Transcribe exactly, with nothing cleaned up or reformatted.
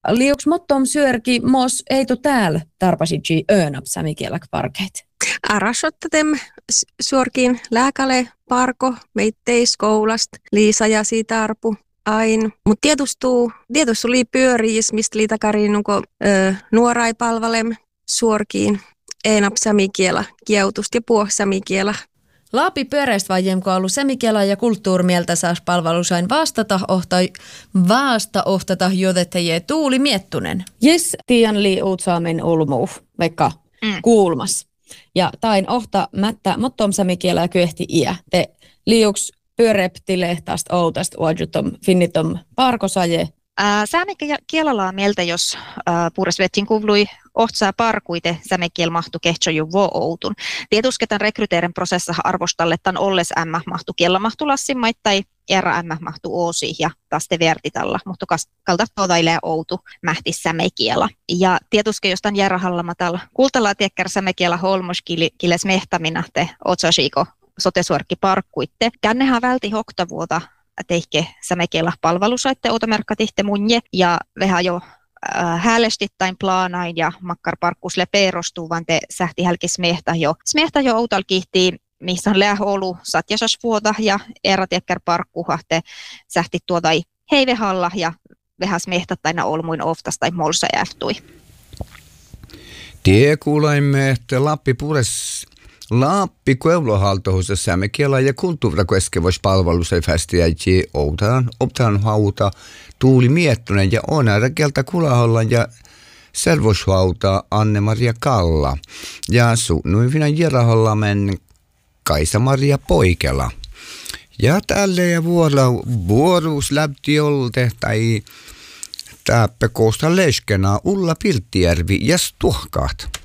Liuks mottom syörki mos eitu täällä tarpasitsi öönap samikielak parkeit. Arasottatem suorkin lääkäle parko meitteis koulast Liisa ja Siitarpu ain. Mut tietustuu, tietustuu lii pyöriis, mistä liitakariin nuko nuorai palvalem suorkiin. Eenap samikiela, kieltust ja puh samikiela. Laapi pyöreistä vajemko ollut samikiela ja kulttuurimieltä saas palvelusain vastata ohta, vasta ohtata jodetajie Tuuli Miettunen. Jes, tiian lii uutsaamen ulmuu, vaikka mm. kuulmas. Ja tain ohta mättä mottom samikielä kyehti iä. Te liuks pyöreptilehtaast outast uajutom finnitom parkosaje. Saamekielellä on mieltä, jos puuresvetsin kuvlui ohtsaa parkuite saamekiel mahtu kehtsoju vo outun. Tietusketan rekryteeren prosessissa arvostalletan olles ämmä mahtu kiellä mahtu lassimait tai era ämmä mahtu oosi ja taas te vertitalla, mutta kalta todailee outu mähti saamekielä. Ja tietuske jostain järrahallamatalla kultalaa tiekkär saamekielä holmoskiles mehtäminä te otsasiko sotesuorkki parkkuitte. Kännehän välti hoktavuota teihke saamekielä palvelusaitte automerkkatihte munje ja vähän jo äh, häälestittain plaanain ja makkar parkkusle perostuu, vaan te sähti hälki smehtä jo. Smehtä jo outal kihtii, missä on läh olu satjasas vuoda ja erätiekkär parkkuha te sähti tuoda heivehalla ja vähän smehtä taina olmuin oftas tai molsa jäftui. Tie kuulaimme, että Lappi pures Lappi kuevlohaltohuussa saamekielä ja kulttuura keskevos palvelusai fästiäiti outaan, optaan hauta Tuuli Miettunen ja onäärä kieltä kulahollan ja servoshauta Anne-Maria Kalla. Ja suunnuin vinä jerahollamen Kaisa-Maria Poikela. Ja tälle ja vuoroa vuoruus läpti olte tai täppä koosta leskenaa Ulla Pirttijärvi ja Stuhkaat.